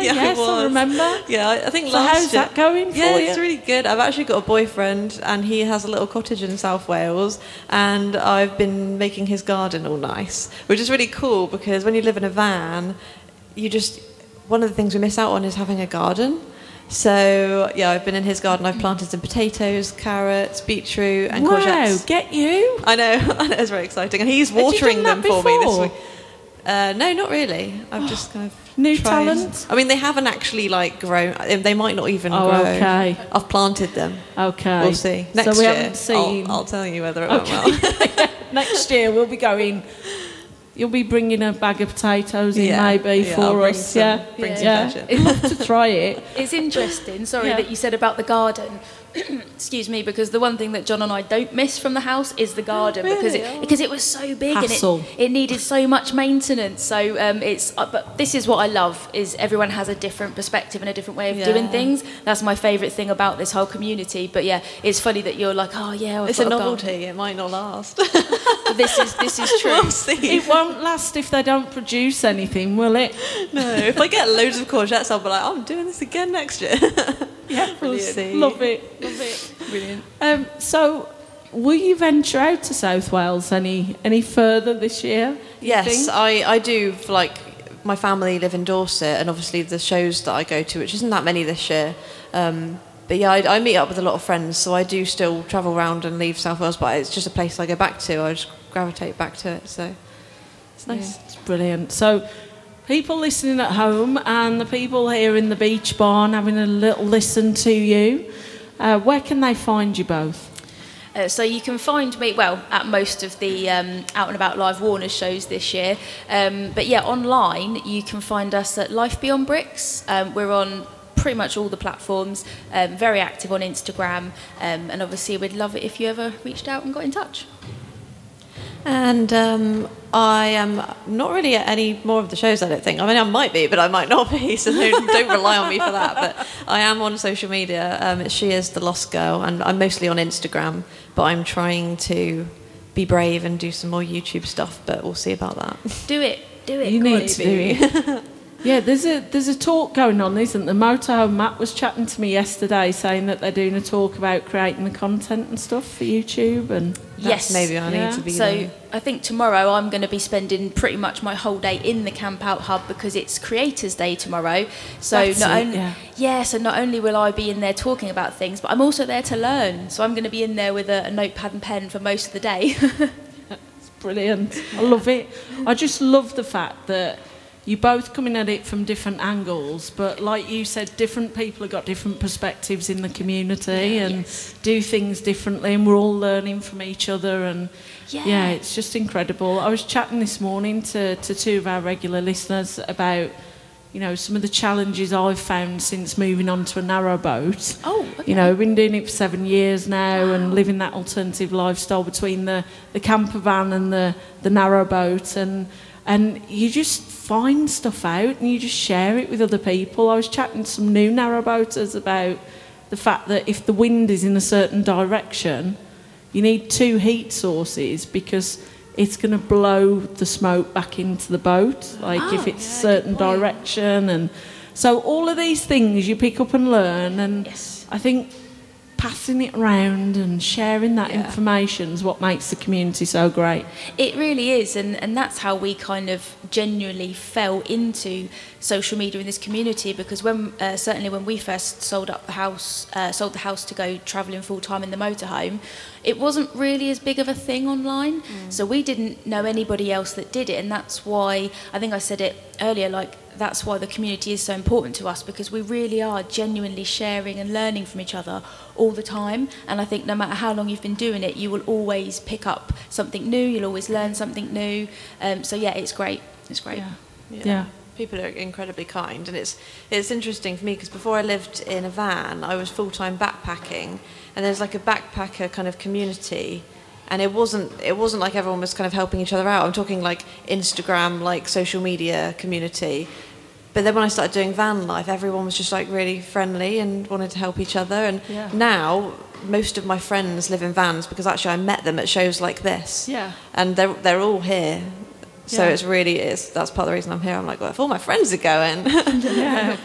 Yeah, yes, I remember. Yeah, I think so last how's year... that going for Yeah, you? it's really good. I've actually got a boyfriend and he has a little cottage in South Wales and I've been making his garden all nice, which is really cool because when you live in a van, one of the things we miss out on is having a garden. So, yeah, I've been in his garden. I've planted some potatoes, carrots, beetroot and courgettes. Wow, get you. I know, it's very exciting. And he's watering them for me this week. No, not really. I've just kind of New tried. talent? I mean, they haven't actually, grown. They might not even grow. Okay. I've planted them. Okay. We'll see. Next so we year, haven't seen... I'll tell you whether it went well. Next year, we'll be going... You'll be bringing a bag of potatoes in maybe for us. Bring some I'd love to try it. It's interesting, that you said about the garden. Excuse me, because the one thing that John and I don't miss from the house is the garden. Really? because it was so big Hassle. and it needed so much maintenance. So but this is what I love, is everyone has a different perspective and a different way of doing things. That's my favourite thing about this whole community. But yeah, it's funny that you're like, oh yeah, it's a novelty. It might not last. This is true. We'll see. It won't last if they don't produce anything, will it? No, if I get loads of courgettes, I'll be like, I'm doing this again next year. Yeah, we'll see. Love it. Brilliant. So, will you venture out to South Wales any further this year? Yes, I do. My family live in Dorset, and obviously the shows that I go to, which isn't that many this year. But yeah, I meet up with a lot of friends, so I do still travel around and leave South Wales, but it's just a place I go back to. I just gravitate back to it, so it's nice. Yeah, it's brilliant. So, people listening at home and the people here in the beach barn having a little listen to you, where can they find you both? So you can find me, at most of the Out and About Live Warner shows this year. But yeah, online you can find us at Life Beyond Bricks. We're on pretty much all the platforms, very active on Instagram, and obviously we'd love it if you ever reached out and got in touch. And I am not really at any more of the shows, I don't think. I mean, I might be, but I might not be, so don't rely on me for that. But I am on social media. She is the Lost Girl, and I'm mostly on Instagram, but I'm trying to be brave and do some more YouTube stuff, but we'll see about that. Do it. You need to do it. Yeah, there's a talk going on, isn't there? Motorhome Matt was chatting to me yesterday saying that they're doing a talk about creating the content and stuff for YouTube. And yes, maybe I need to be there. I think tomorrow I'm going to be spending pretty much my whole day in the Camp Out Hub because it's Creators Day tomorrow. So so not only will I be in there talking about things, but I'm also there to learn. So I'm going to be in there with a notepad and pen for most of the day. It's brilliant. I love it. I just love the fact that you're both coming at it from different angles, but like you said, different people have got different perspectives in the community and do things differently, and we're all learning from each other. And yeah, it's just incredible. I was chatting this morning to two of our regular listeners about, some of the challenges I've found since moving on to a narrowboat. Oh, okay. I've been doing it for 7 years now and living that alternative lifestyle between the camper van and the narrowboat, and you just find stuff out and you just share it with other people. I was chatting to some new narrowboaters about the fact that if the wind is in a certain direction, you need 2 heat sources because it's going to blow the smoke back into the boat, if it's a certain direction. And so all of these things you pick up and learn, and I think passing it around and sharing that information is what makes the community so great. It really is, and that's how we kind of genuinely fell into social media in this community, because certainly when we first sold the house to go travelling full time in the motorhome, it wasn't really as big of a thing online. So we didn't know anybody else that did it, and that's why, I think I said it earlier, that's why the community is so important to us, because we really are genuinely sharing and learning from each other all the time. And I think no matter how long you've been doing it, you will always pick up something new, you'll always learn something new. So yeah, it's great. It's great. Yeah. People are incredibly kind, and it's interesting for me because before I lived in a van, I was full-time backpacking, and there's a backpacker kind of community, and it wasn't like everyone was kind of helping each other out. I'm talking Instagram, social media community. But then when I started doing van life, everyone was just really friendly and wanted to help each other. And now most of my friends live in vans because actually I met them at shows like this. Yeah. And they're all here. So that's part of the reason I'm here. I'm if all my friends are going.